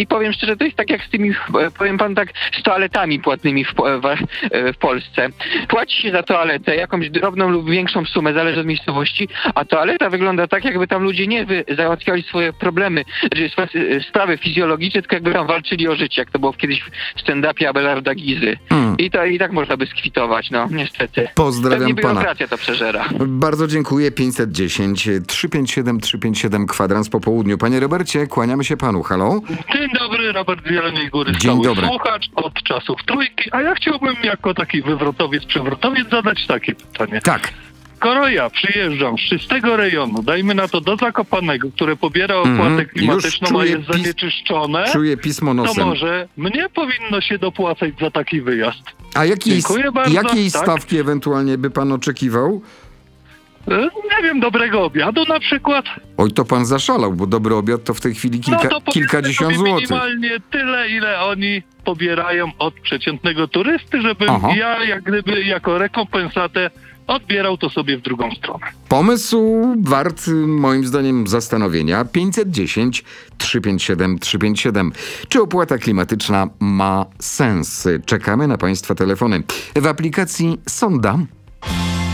I powiem szczerze, to jest tak jak z tymi, powiem pan tak, z toaletami płatnymi w Polsce. Płaci się za toaletę jakąś drobną lub większą sumę, zależy od miejscowości, a toaleta wygląda tak, jakby tam ludzie nie załatwiali swoje problemy, sprawy fizjologiczne, tylko jakby tam walczyli o życie, jak to było kiedyś w stand-upie Abelarda Gizy. I tak można by skwitować, no niestety. Pozdrawiam Pewnie pana. biurokracja to przeżera. Bardzo dziękuję. 510 357 kwadrans po południu. Panie Robercie, kłaniamy się panu. Halo? Dzień dobry, Robert z Jeleniej Góry. Dzień Stały dobry. Słuchacz od czasów trójki, a ja chciałbym jako taki przewrotowiec zadać takie pytanie. Tak. Skoro ja przyjeżdżam z czystego rejonu, dajmy na to do Zakopanego, które pobiera opłatę klimatyczną, Już a czuję jest zanieczyszczone, Czuję pismo to nosem. może mnie powinno się dopłacać za taki wyjazd. A Dziękuję bardzo. jakiej Tak. stawki ewentualnie by pan oczekiwał? Nie wiem, dobrego obiadu na przykład. Oj, to pan zaszalał, bo dobry obiad to w tej chwili No to powiedzmy kilkadziesiąt sobie złotych. minimalnie tyle, ile oni pobierają od przeciętnego turysty, żebym Aha. ja jak gdyby jako rekompensatę odbierał to sobie w drugą stronę. Pomysł wart moim zdaniem zastanowienia. 510 357 357. Czy opłata klimatyczna ma sens? Czekamy na państwa telefony. W aplikacji Sonda